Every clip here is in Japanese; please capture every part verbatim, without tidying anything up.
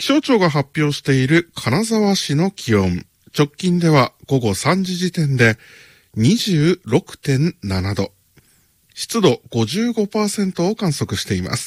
象庁が発表している金沢市の気温、直近では午後さんじ時点で にじゅうろくてんなな 度、湿度 ごじゅうごパーセント を観測しています。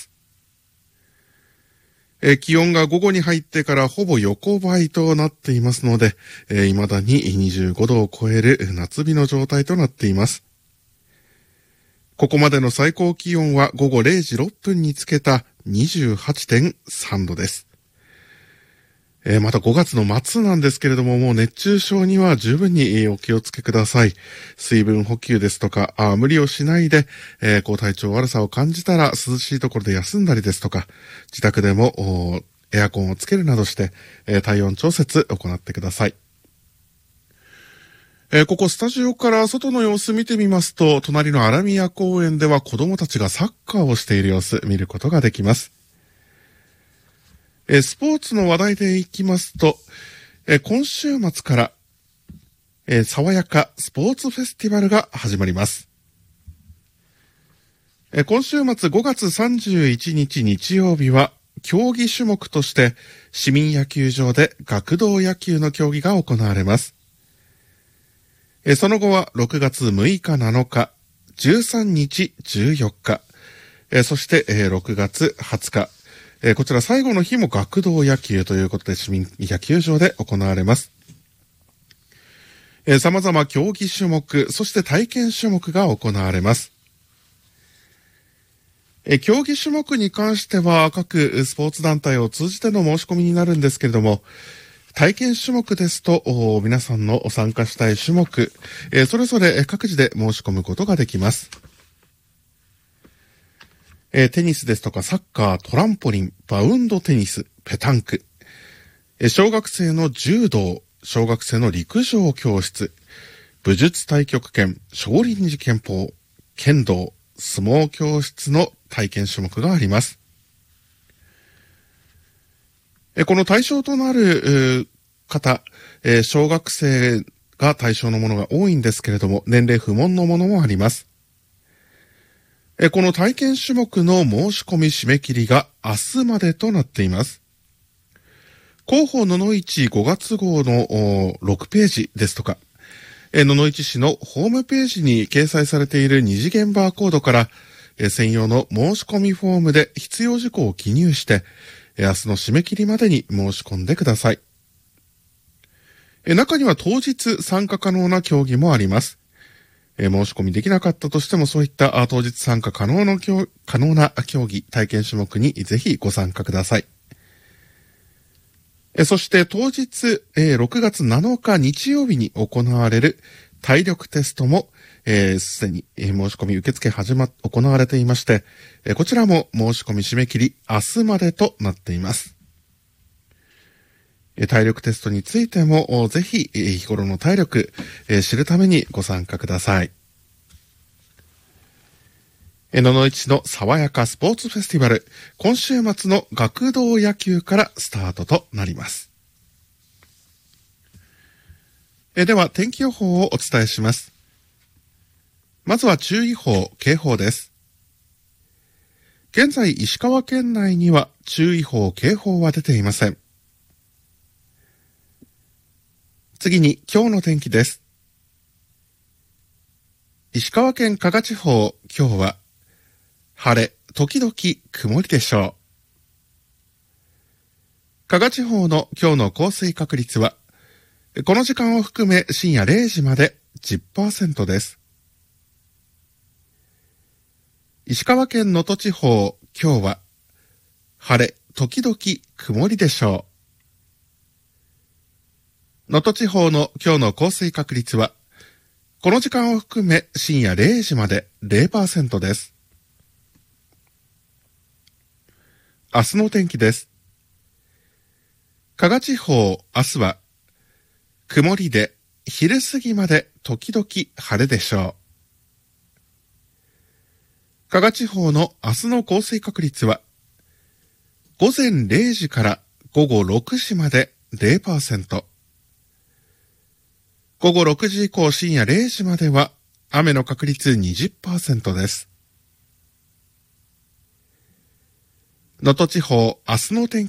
えー、気温が午後に入ってからほぼ横ばいとなっていますので、えー、未だににじゅうごどを超える夏日の状態となっています。ここまでの最高気温は午後れいじろっぷんにつけた にじゅうはちてんさん 度です。えー、またごがつの末なんですけれども、もう熱中症には十分にお気をつけください。水分補給ですとか、あ無理をしないで、えー、こう体調悪さを感じたら涼しいところで休んだりですとか、自宅でもエアコンをつけるなどして、えー、体温調節行ってください。えー、ここスタジオから外の様子見てみますと、隣の荒宮公園では子供たちがサッカーをしている様子見ることができます。スポーツの話題でいきますと、今週末から、爽やかスポーツフェスティバルが始まります。今週末ごがつさんじゅういちにち日曜日は、競技種目として市民野球場で学童野球の競技が行われます。その後はろくがつむいかなのか、じゅうさんにちじゅうよっか、そしてろくがつはつか、こちら最後の日も学童野球ということで市民野球場で行われます。様々競技種目、そして体験種目が行われます。競技種目に関しては各スポーツ団体を通じての申し込みになるんですけれども、体験種目ですと皆さんの参加したい種目、それぞれ各自で申し込むことができます。えー、テニスですとかサッカー、トランポリン、バウンドテニス、ペタンク、えー、小学生の柔道、小学生の陸上教室、武術太極拳、少林寺拳法、剣道、相撲教室の体験種目があります。えー、この対象となる、えー、方、えー、小学生が対象のものが多いんですけれども、年齢不問のものもあります。この体験種目の申し込み締め切りが明日までとなっています。広報ののいちごがつ号のろくページですとか、ののいち市のホームページに掲載されている二次元バーコードから専用の申し込みフォームで必要事項を記入して明日の締め切りまでに申し込んでください。中には当日参加可能な競技もあります。申し込みできなかったとしてもそういった当日参加可能の可能な競技、体験種目にぜひご参加ください。そして当日ろくがつなのか日曜日に行われる体力テストもすでに申し込み受付始ま、行われていまして、こちらも申し込み締め切り明日までとなっています。体力テストについてもぜひ日頃の体力知るためにご参加ください。ののいちの爽やかスポーツフェスティバル、今週末の学童野球からスタートとなります。では天気予報をお伝えします。まずは注意報、警報です。現在石川県内には注意報、警報は出ていません。次に今日の天気です。石川県加賀地方、今日は晴れ、時々曇りでしょう。加賀地方の今日の降水確率は、この時間を含め深夜れいじまで じゅっパーセント です。石川県能登地方、今日は晴れ、時々曇りでしょう。能登地方の今日の降水確率は、この時間を含め深夜れいじまで ゼロパーセント です。明日の天気です。加賀地方、明日は曇りで昼過ぎまで時々晴れでしょう。加賀地方の明日の降水確率は、午前れいじから午後ろくじまで ゼロパーセント。午後ろくじ以降深夜れいじまでは雨の確率 にじゅっパーセント です。能登地方、明日の天気